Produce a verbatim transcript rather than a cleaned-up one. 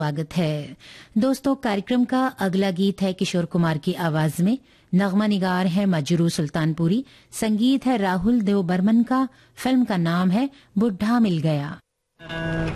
स्वागत है दोस्तों। कार्यक्रम का अगला गीत है किशोर कुमार की आवाज में। नगमा निगार है मजरू सुल्तानपुरी, संगीत है राहुल देव बर्मन का। फिल्म का नाम है बुढ़ा मिल गया।